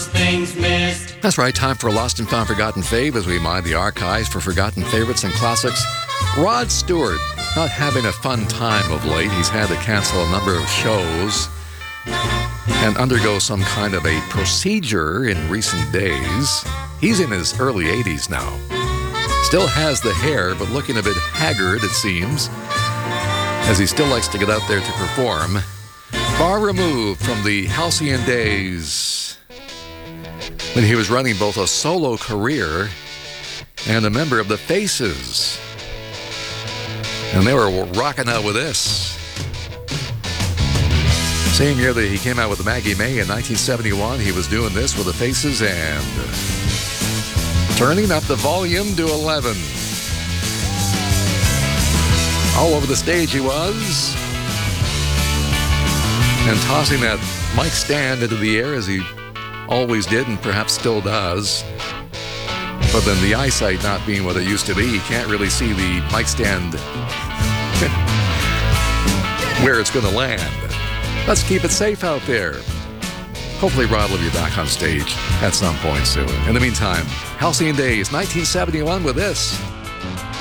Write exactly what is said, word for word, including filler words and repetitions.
those things missed. That's right, time for a Lost and Found Forgotten Fave as we mine the archives for forgotten favorites and classics. Rod Stewart, not having a fun time of late. He's had to cancel a number of shows and undergo some kind of a procedure in recent days. He's in his early eighties now. Still has the hair, but looking a bit haggard, it seems, as he still likes to get out there to perform. Far removed from the halcyon days when he was running both a solo career and a member of the Faces. And they were rocking out with this. Same year that he came out with Maggie May in nineteen seventy-one, he was doing this with the Faces and turning up the volume to eleven. All over the stage he was, and tossing that mic stand into the air as he always did and perhaps still does. But then the eyesight not being what it used to be, you can't really see the mic stand where it's going to land. Let's keep it safe out there. Hopefully Rod will be back on stage at some point soon. In the meantime, halcyon days, nineteen seventy-one with this.